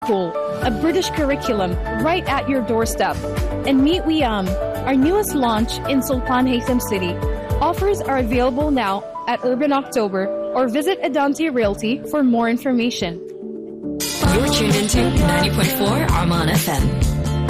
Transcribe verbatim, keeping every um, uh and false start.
School, a British curriculum right at your doorstep. And Meet We Um, our newest launch in Sultan Haitham City. Offers are available now at Urban October or visit Adante Realty for more information. You're tuned into ninety point four Arman F M.